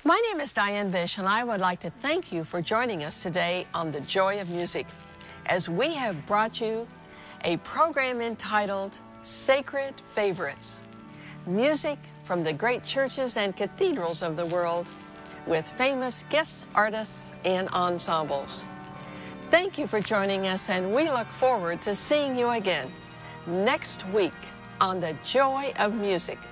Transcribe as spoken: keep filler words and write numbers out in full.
My name is Diane Bish, and I would like to thank you for joining us today on The Joy of Music, as we have brought you a program entitled Sacred Favorites, music from the great churches and cathedrals of the world, with famous guest artists and ensembles. Thank you for joining us, and we look forward to seeing you again next week on The Joy of Music.